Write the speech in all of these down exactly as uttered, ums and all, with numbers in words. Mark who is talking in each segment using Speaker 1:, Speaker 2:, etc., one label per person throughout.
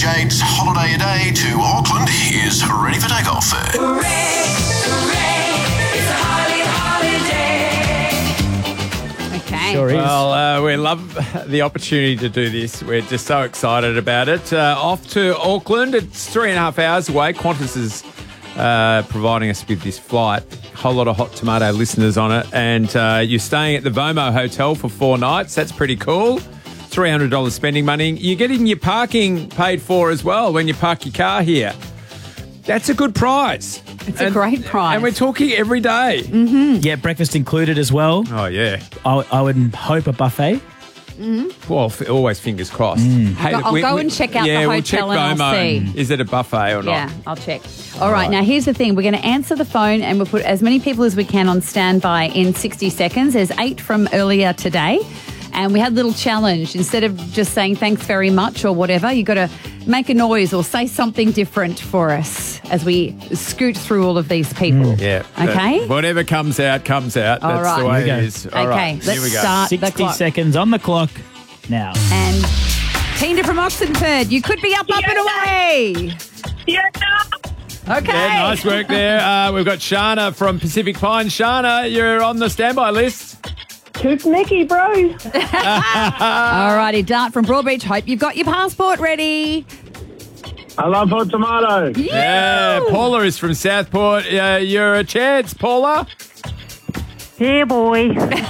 Speaker 1: Jade's holiday a day to Auckland is ready for takeoff.
Speaker 2: Hooray, hooray, it's a Harley holiday.
Speaker 3: Okay.
Speaker 4: Sure is.
Speaker 5: Well, uh, we love the opportunity to do this. We're just so excited about it. Uh, off to Auckland. It's three and a half hours away. Qantas is uh, providing us with this flight. Whole lot of Hot Tomato listeners on it. And uh, you're staying at the Vomo Hotel for four nights. That's pretty cool. three hundred dollars spending money. You're getting your parking paid for as well when you park your car here. That's a good price.
Speaker 3: It's a great price.
Speaker 5: And we're talking every day.
Speaker 4: Yeah, breakfast included as well.
Speaker 5: Oh, yeah.
Speaker 4: I, I would hope a buffet.
Speaker 5: Well, f- always fingers crossed. Hey,
Speaker 3: I'll go and check out the
Speaker 5: yeah, we'll
Speaker 3: hotel
Speaker 5: check
Speaker 3: and I'll
Speaker 5: Vomo.
Speaker 3: see.
Speaker 5: Is it a buffet or not?
Speaker 3: Yeah, I'll check. All right, now here's the thing. We're going to answer the phone and we'll put as many people as we can on standby in sixty seconds. There's eight from earlier today. And we had a little challenge. Instead of just saying thanks very much or whatever, you got to make a noise or say something different for us as we scoot through all of these people.
Speaker 5: Yeah.
Speaker 3: Okay?
Speaker 5: Uh, whatever comes out, comes out.
Speaker 3: All
Speaker 5: That's
Speaker 3: right.
Speaker 5: the way
Speaker 4: Here we
Speaker 5: it
Speaker 4: go.
Speaker 5: is. All
Speaker 3: Okay,
Speaker 5: right,
Speaker 3: let's
Speaker 5: here we go.
Speaker 3: start the
Speaker 4: sixty
Speaker 3: clock.
Speaker 4: seconds on the clock now.
Speaker 3: And Tina from Oxenford, you could be up, up and away. Okay.
Speaker 5: Yeah, nice work there. Uh, we've got Shana from Pacific Pine. Shana, you're on the standby list.
Speaker 6: Toot Mickey, bro.
Speaker 3: All righty, Dart from Broadbeach. Hope you've got your passport ready.
Speaker 6: I love Hot Tomato.
Speaker 5: Yeah, Paula is from Southport. Uh, you're a chance, Paula.
Speaker 6: Yeah, boy.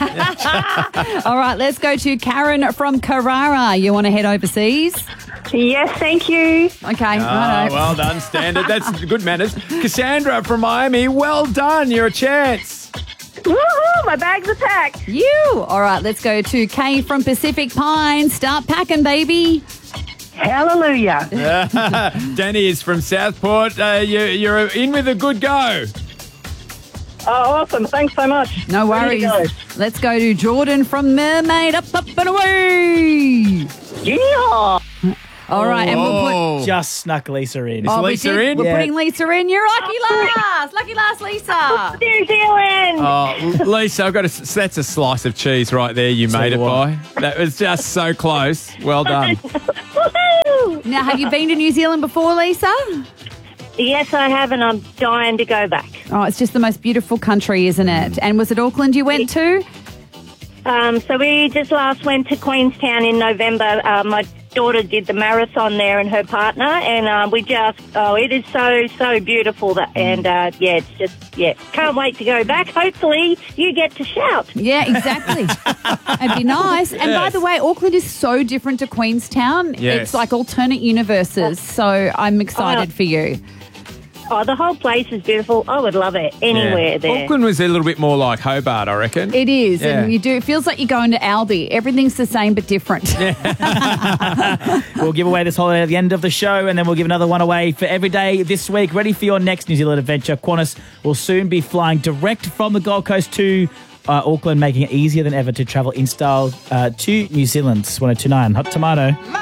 Speaker 3: All right, let's go to Karen from Carrara. You want to head overseas?
Speaker 6: Yes, thank you.
Speaker 3: Okay,
Speaker 5: Oh,
Speaker 3: righto.
Speaker 5: well done, Standard. That's good manners. Cassandra from Miami. Well done. You're a chance.
Speaker 6: Woohoo, my bags are packed.
Speaker 3: You. All right, let's go to Kay from Pacific Pine. Start packing, baby.
Speaker 6: Hallelujah.
Speaker 5: Danny is from Southport. Uh, you, you're in with a good go.
Speaker 6: Oh, awesome. Thanks so much.
Speaker 3: No
Speaker 6: Ready
Speaker 3: worries.
Speaker 6: to go.
Speaker 3: Let's go to Jordan from Mermaid. Up, up, and away.
Speaker 6: Yeah.
Speaker 3: All right, and we'll put...
Speaker 5: Oh.
Speaker 4: Just snuck Lisa in.
Speaker 3: Oh, we
Speaker 5: Lisa
Speaker 3: did.
Speaker 5: in?
Speaker 3: We're
Speaker 4: Yeah.
Speaker 3: putting Lisa in. You're lucky last. Lucky last, Lisa.
Speaker 6: New Zealand.
Speaker 5: Oh, Lisa, I've got a, that's a slice of cheese right there you
Speaker 4: So
Speaker 5: made it
Speaker 4: what?
Speaker 5: by. That was just so close. Well done.
Speaker 6: Woohoo.
Speaker 3: Now, have you been to New Zealand before, Lisa?
Speaker 6: Yes, I have, and I'm dying to go back.
Speaker 3: Oh, it's just the most beautiful country, isn't it? And was it Auckland you went to?
Speaker 6: Um, so we just last went to Queenstown in November. Uh, my daughter did the marathon there and her partner, and uh, we just, oh, it is so, so beautiful. That, and, uh, yeah, it's just, yeah, can't wait to go back. Hopefully you get to shout.
Speaker 3: Yeah, exactly. It'd be nice. And by
Speaker 5: Yes.
Speaker 3: the way, Auckland is so different to Queenstown.
Speaker 5: Yes.
Speaker 3: It's like alternate universes. So I'm excited
Speaker 6: Oh.
Speaker 3: for you.
Speaker 6: Oh, the whole place is beautiful. I would love it anywhere
Speaker 5: Yeah.
Speaker 6: there.
Speaker 5: Auckland was a little bit more like Hobart, I reckon.
Speaker 3: It is.
Speaker 5: Yeah.
Speaker 3: And you do. It feels like you're going to Aldi. Everything's the same but different.
Speaker 4: We'll give away this holiday at the end of the show, and then we'll give another one away for every day this week. Ready for your next New Zealand adventure. Qantas will soon be flying direct from the Gold Coast to uh, Auckland, making it easier than ever to travel in style uh, to New Zealand. one oh two point nine Hot Tomato.